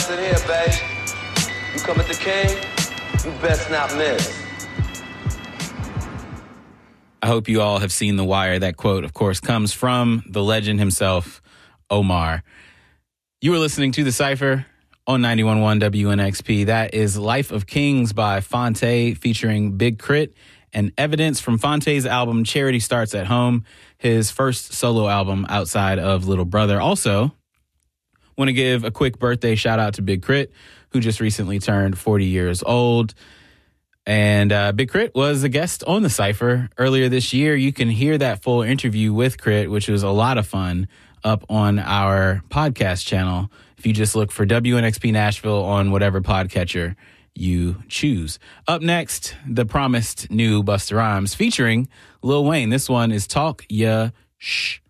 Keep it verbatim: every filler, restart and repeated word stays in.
does it here, babe. You come at the king, you best not miss. I hope you all have seen The Wire. That quote, of course, comes from the legend himself, Omar. You were listening to The Cypher on ninety-one point one W N X P. That is Life of Kings by Phonte featuring Big Crit and Evidence from Phonte's album Charity Starts at Home, his first solo album outside of Little Brother. Also, want to give a quick birthday shout out to Big Crit, who just recently turned forty years old. And uh, Big Crit was a guest on The Cypher earlier this year. You can hear that full interview with Crit, which was a lot of fun, up on our podcast channel. If you just look for W N X P Nashville on whatever podcatcher you choose. Up next, the promised new Busta Rhymes featuring Lil Wayne. This one is Talk Ya Shh.